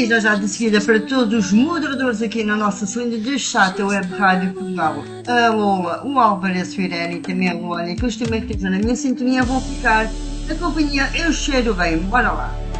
bem-vinda já de seguida para todos os moderadores aqui na nossa segunda de Chata Web Rádio Portugal. A Lola, o Álvares Fireni e também a Luana, que eu estou muito na minha sintonia, vou ficar na companhia Eu Cheiro Bem. Bora lá!